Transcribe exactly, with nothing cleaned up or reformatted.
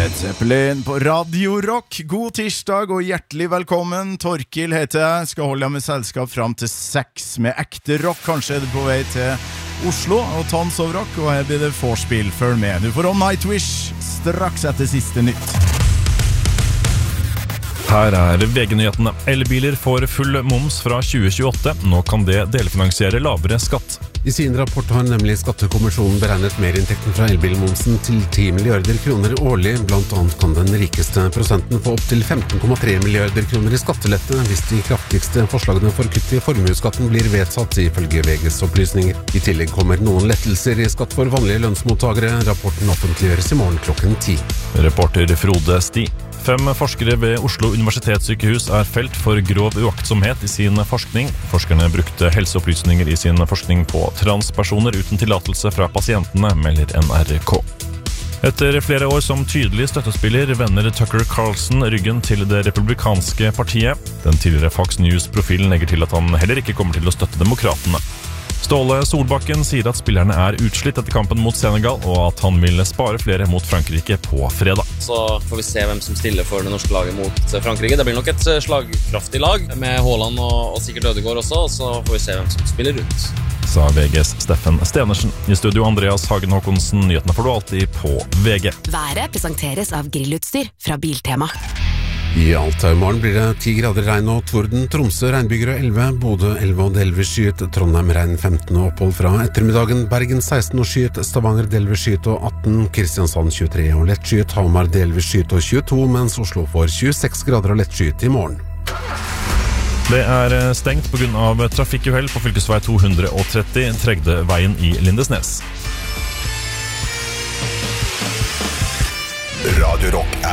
Led Zeppelin på Radio Rock. God tirsdag og hjertelig velkommen. Torkil heter jeg, skal holde deg med selskap fram til seks med ekte rock. Kanskje er du på vei til Oslo og Tons of Rock, og her blir det vorspiel. Følg med. Du får om Nightwish straks etter siste nytt. Her er V G-nyhetene. Elbiler får full moms fra tjue tjueåtte. Nå kan det delfinansiere lavere skatt. I sin rapport har nemlig Skattekommisjonen beregnet merinntekten fra elbilmomsen til ti milliarder kroner årlig. Blant annet kan den rikeste prosenten få opp til femten komma tre milliarder kroner i skattelette hvis de kraftigste forslagene for kutt i formueskatten blir vedtatt, ifølge V G's opplysninger. I tillegg kommer noen lettelser i skatt for vanlige lønnsmottagere. Rapporten offentliggjøres i morgen klokken ti. Reporter Frode Sti. Fem forskere ved Oslo universitetssykehus er felt for grov uaktsomhet i sin forskning. Forskerne brukte helseopplysninger i sin forskning på transpersoner uten tillatelse fra pasientene, melder N R K. Etter flere år som tydelig støttespiller vender Tucker Carlson ryggen til det republikanske partiet. Den tidligere Fox News-profilen legger til at han heller ikke kommer til å støtte demokratene. Ståle Solbakken sier at spillerne er utslitt etter kampen mot Senegal, og at han vil spare flere mot Frankrike på fredag. Så får vi se hvem som stiller for det norske laget mot Frankrike. Det blir nok et slagkraftig lag, med Haaland og, og sikkert Ødegaard også, og så får vi se hvem som spiller ut. Sa V G's Steffen Stenersen. I studio Andreas Hagen Håkonsen. Nyhetene får du alltid på V G. Været presenteres av grillutstyr fra Biltema. I Alta i morgen blir det ti grader regn og torden. Tromsø regnbyger og elleve, Bodø elleve og delvis skyet, Trondheim regn femten og opphold fra ettermiddagen, Bergen seksten og skyet, Stavanger delvis skyet og atten, Kristiansand tjuetre og lett skyet, Hamar delvis skyet og tjueto, mens Oslo får tjueseks grader og lett skyet i morgen. Det er stengt på grunn av trafikkuhell på fylkesvei to hundre og tretti, Tregdeveien i Lindesnes. Radio Rock